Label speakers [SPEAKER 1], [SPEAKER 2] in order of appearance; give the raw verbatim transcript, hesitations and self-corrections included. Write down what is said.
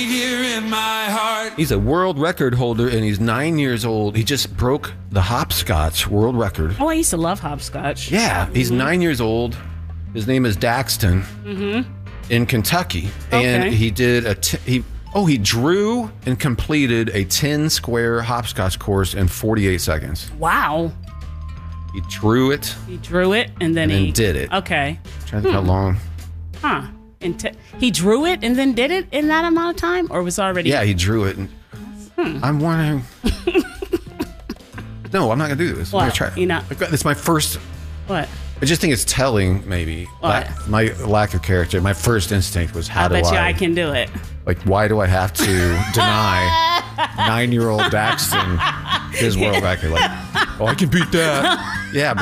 [SPEAKER 1] here in my heart.
[SPEAKER 2] He's a world record holder, and he's nine years old. He just broke the hopscotch world record.
[SPEAKER 3] Oh, I used to love hopscotch.
[SPEAKER 2] Yeah, he's
[SPEAKER 3] mm-hmm.
[SPEAKER 2] nine years old. His name is Daxton
[SPEAKER 3] mm-hmm.
[SPEAKER 2] in Kentucky.
[SPEAKER 3] Okay.
[SPEAKER 2] And he did a... T- he Oh, he drew and completed a ten square hopscotch course in forty-eight seconds.
[SPEAKER 3] Wow.
[SPEAKER 2] He drew it.
[SPEAKER 3] He drew it and then
[SPEAKER 2] and
[SPEAKER 3] he
[SPEAKER 2] then did it.
[SPEAKER 3] Okay.
[SPEAKER 2] I'm trying to think hmm. how long.
[SPEAKER 3] Huh. And t- he drew it and then did it in that amount of time, or was already?
[SPEAKER 2] Yeah, he drew it. And hmm. I'm wondering. No, I'm not gonna do this.
[SPEAKER 3] What?
[SPEAKER 2] I'm gonna try.
[SPEAKER 3] You know.
[SPEAKER 2] It's my first.
[SPEAKER 3] What?
[SPEAKER 2] I just think it's telling, maybe.
[SPEAKER 3] What?
[SPEAKER 2] La- my lack of character. My first instinct was, how
[SPEAKER 3] I
[SPEAKER 2] do
[SPEAKER 3] bet
[SPEAKER 2] I?
[SPEAKER 3] you I can do it.
[SPEAKER 2] Like, why do I have to deny nine-year-old Daxton his world record? Like, oh, I can beat that. Yeah, but